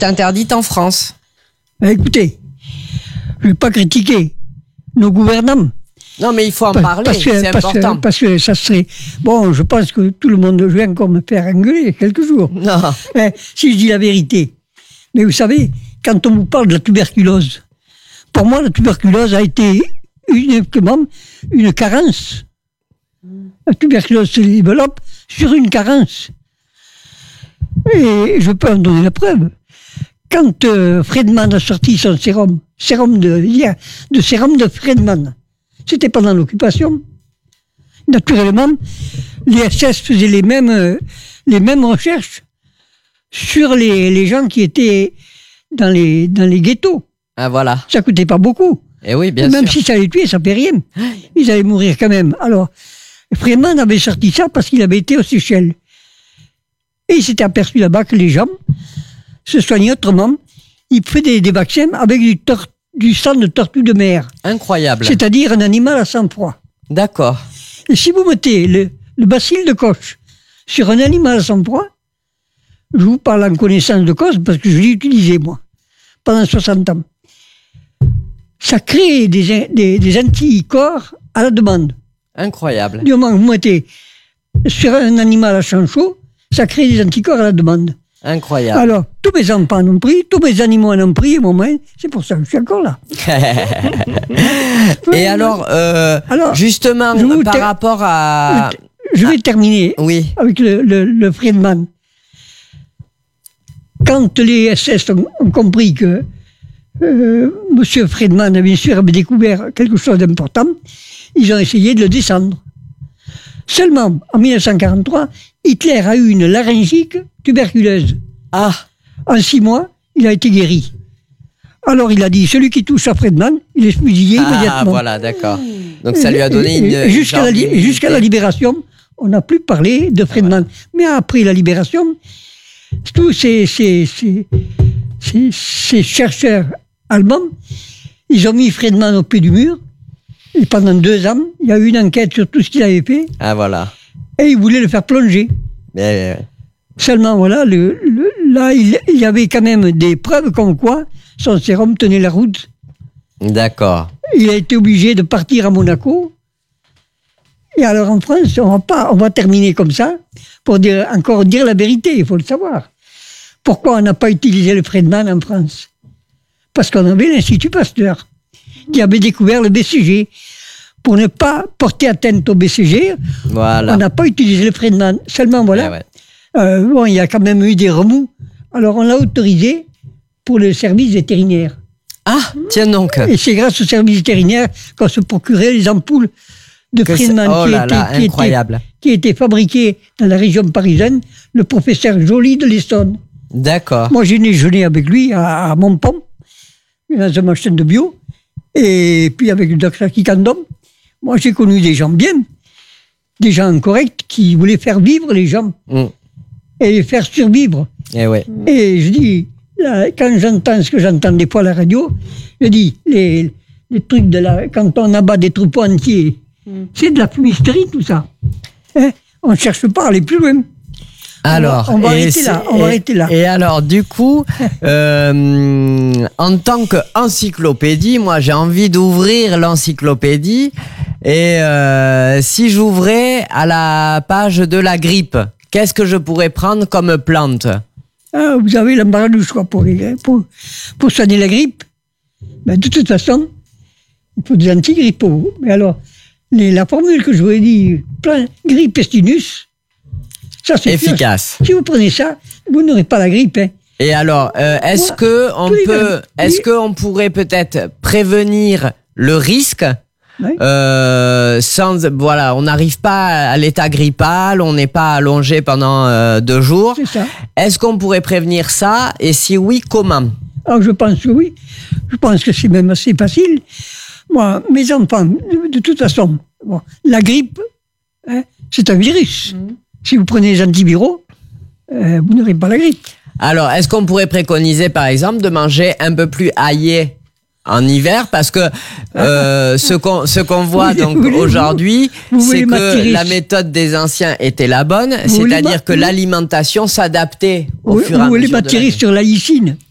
est interdite en France. Écoutez, je ne vais pas critiquer nos gouvernants. Non, mais il faut en parler, c'est important. Parce que ça serait... Bon, je pense que tout le monde veut encore me faire engueuler quelques jours. Non. Si je dis la vérité. Mais vous savez, quand on vous parle de la tuberculose, pour moi, la tuberculose a été uniquement une carence. La tuberculose se développe sur une carence. Et je peux en donner la preuve. Quand Friedman a sorti son sérum de Friedman, c'était pendant l'occupation. Naturellement, les SS faisaient les mêmes recherches sur les gens qui étaient dans les ghettos. Ah voilà. Ça coûtait pas beaucoup. Et oui, bien Même sûr. si ça les tuait, ça fait rien. Ils allaient mourir quand même. Alors, Friedman avait sorti ça parce qu'il avait été aux Seychelles. Et il s'était aperçu là-bas que les gens se soignaient autrement. Ils faisaient des vaccins avec du sang de tortue de mer. Incroyable. C'est-à-dire un animal à sang froid. D'accord. Et si vous mettez le bacille de coche sur un animal à sang froid, je vous parle en connaissance de cause parce que je l'ai utilisé moi, pendant 60 ans. Ça crée des anticorps à la demande. Incroyable. Du moment que vous mettez sur un animal à sang chaud, ça crée des anticorps à la demande. Incroyable. Alors, tous mes enfants en ont pris, tous mes animaux en ont pris, et moi, c'est pour ça que je suis encore là. Et alors, justement, par rapport à... Je vais terminer avec le Friedman. Quand les SS ont compris que M. Friedman, bien sûr, avait découvert quelque chose d'important, ils ont essayé de le descendre. Seulement, en 1943, Hitler a eu une laryngite tuberculeuse. Ah. En 6 mois, il a été guéri. Alors il a dit, celui qui touche à Friedman, il est fusillé immédiatement. Ah, voilà, d'accord. Donc ça lui a donné une... Jusqu'à la libération, on n'a plus parlé de Friedman. Mais après la libération, tous ces chercheurs allemands, ils ont mis Friedman au pied du mur. Et pendant 2 ans, il y a eu une enquête sur tout ce qu'il avait fait. Ah, voilà. Et ils voulaient le faire plonger. Mais... Seulement, voilà, là, il y avait quand même des preuves comme quoi son sérum tenait la route. D'accord. Il a été obligé de partir à Monaco. Et alors, en France, on va terminer comme ça pour encore dire la vérité, il faut le savoir. Pourquoi on n'a pas utilisé le Friedman en France? Parce qu'on avait l'Institut Pasteur qui avait découvert le BCG. Pour ne pas porter atteinte au BCG, on n'a pas utilisé le Friedman. Seulement, voilà, bon, il y a quand même eu des remous. Alors, on l'a autorisé pour le service vétérinaire. Ah, tiens donc. Et c'est grâce au service vétérinaire qu'on se procurait les ampoules de Friedman qui étaient fabriquées dans la région parisienne, le professeur Joly de l'Essonne. D'accord. Moi, j'ai déjeuné avec lui à Montpont, dans un machin de bio, et puis avec le docteur Kikandom. Moi, j'ai connu des gens bien, des gens corrects qui voulaient faire vivre les gens et les faire survivre. Et je dis, là, quand j'entends ce que j'entends des fois à la radio, je dis, les trucs quand on abat des troupeaux entiers, c'est de la fumisterie tout ça. Hein? On ne cherche pas à aller plus loin. Alors, on va arrêter là. Et alors, du coup, en tant qu'encyclopédie, moi, j'ai envie d'ouvrir l'encyclopédie. Et si j'ouvrais à la page de la grippe, qu'est-ce que je pourrais prendre comme plante? Vous avez l'embarras choix pour soigner la grippe. Ben, de toute façon, il faut des antigrippaux. Mais alors, la formule que je vous ai dit, grippe pestinus, ça c'est efficace. Si vous prenez ça, vous n'aurez pas la grippe. Hein. Et alors, est-ce qu'on pourrait peut-être prévenir le risque? On n'arrive pas à l'état grippal, on n'est pas allongé pendant 2 jours. C'est ça. Est-ce qu'on pourrait prévenir ça? Et si oui, comment? Alors je pense que oui. Je pense que c'est même assez facile. Moi, mes enfants, de toute façon, la grippe, c'est un virus. Si vous prenez les antiviraux, vous n'aurez pas la grippe. Alors, est-ce qu'on pourrait préconiser, par exemple, de manger un peu plus aillé en hiver? Parce que ce qu'on voit donc aujourd'hui, c'est que la méthode des anciens était la bonne, c'est-à-dire que l'alimentation s'adaptait au fur et à mesure. Vous voulez m'attirer sur la lysine?